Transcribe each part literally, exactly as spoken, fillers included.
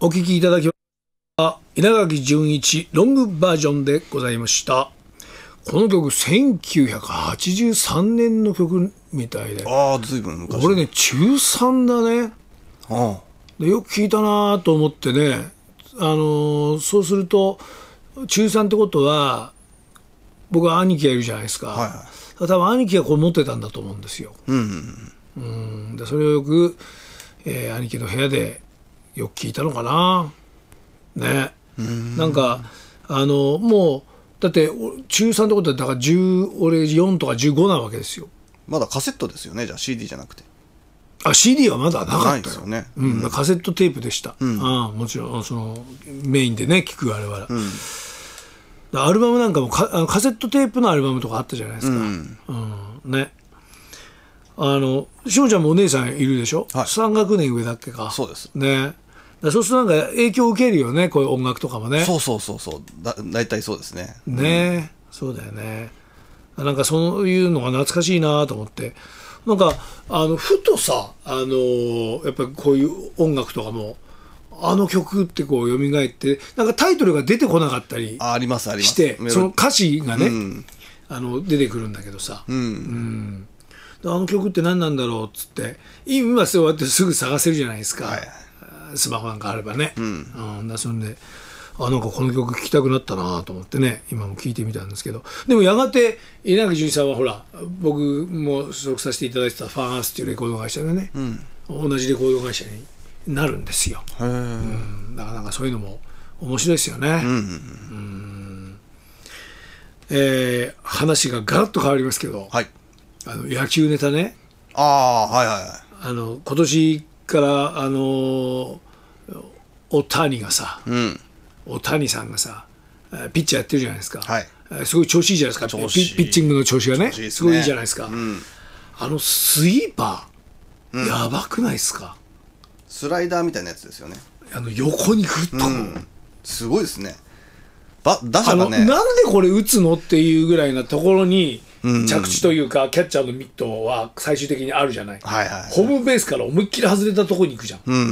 お聞きいただきました稲垣潤一ロングバージョンでございました。この曲せんきゅうひゃくはちじゅうさんねんの曲みたいで、 ああずいぶん昔。 俺ね中さんだね。 ああでよく聞いたなと思ってね、あのーそうすると中さんってことは僕は兄貴がいるじゃないですか、 はいはい、 多分兄貴がこれ持ってたんだと思うんですよ、 うんうんうん、でそれをよく、えー兄貴の部屋でよく聞いたのかなね。 うんなんかあのもうだって中さんってことはだからじゅう俺よんとかじゅうごなわけですよ。 まだカセットですよね。じゃあ シーディー じゃなくて。 あ シーディー はまだなかったよ。 ないですよね、 うん、カセットテープでした、 うん、 ああもちろんそのメインでね聞くあれは、 うん、 アルバムなんかも カ, あのカセットテープのアルバムとかあったじゃないですか、 うんうん、ね。あのしもちゃんもお姉さんいるでしょ、 はい、 さん学年上だっけか。 そうですね。だそうするとなんか影響を受けるよね、こういう音楽とかもね。 そうそうそうそうだ大体そうですね。 ね、うん、そうだよね。なんかそういうのが懐かしいなと思って、なんかあのふとさ、あのやっぱりこういう音楽とかもあの曲ってこう蘇ってなんかタイトルが出てこなかったりあ, ありますありますしてその歌詞がね、 うん、 あの出てくるんだけどさ、 うんうんあの曲って何なんだろうっつって今そうやってすぐ探せるじゃないですか、はい、スマホなんかあればね、うんうん、だそんであなんかこの曲聴きたくなったなと思ってね今も聴いてみたんですけど、でもやがて稲垣潤一さんはほら僕も所属させていただいてたファンアースっていうレコード会社でね、うん、同じレコード会社になるんですよ、うん、だからなんかそういうのも面白いですよね、うんうん、えー、話がガラッと変わりますけど、はい、あの野球ネタね。 ああはいはいはい。 あの今年からあのオタニがさ、うん、オタニさんがさピッチャーやってるじゃないですか、はい、すごい調子いいじゃないですか。ピ, ピッチングの調子が ね, ねすごいいいじゃないですか、うん、あのスイーパー、うん、やばくないですか。 スライダーみたいなやつですよね。 あの横にグッと、うん、 すごいですね。ば打者がね、 あのなんでこれ打つのっていうぐらいなところに着地というか、うんうん、キャッチャーのミットは最終的にあるじゃない、はいはいはい、ホームベースから思いっきり外れたところに行くじゃん、うん、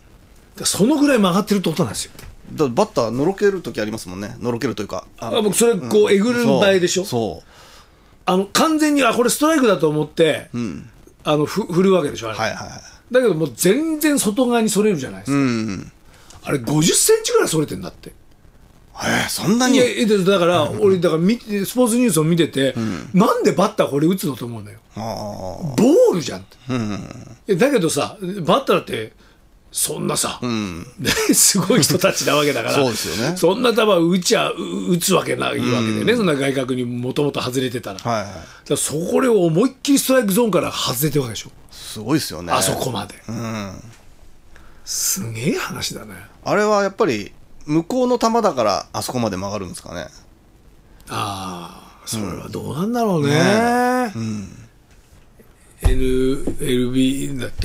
そのぐらい曲がってるってことなんですよ。 だバッターのろける時ありますもんね。のろけるというかあ僕それこうえぐる場合でしょ、うん、そうあの完全にあこれストライクだと思って、うん、あのふ振るわけでしょあれ、はいはいはい、だけどもう全然外側にそれるじゃないですか、うんうん、あれごじゅっセンチぐらいそれてんだって。 えー、そんなに。 いやだから俺だからスポーツニュースを見てて、うん、なんでバッターこれ打つのと思うのよ。ボールじゃんって、うん、いやだけどさバッターだってそんなさ、うん、すごい人たちなわけだからそうですよね。 そんな球打ちゃ打つわけないわけでね、うん、そんな外角にもともと外れてたら、はいはい、だからそこを思いっきりストライクゾーンから外れてるわけでしょ。 すごいですよねあそこまで、うん、すげえ話だね。 あれはやっぱり向こうの球だからあそこまで曲がるんですかね。 ああそれはどうなんだろうね、うん、エヌエルビー だっけ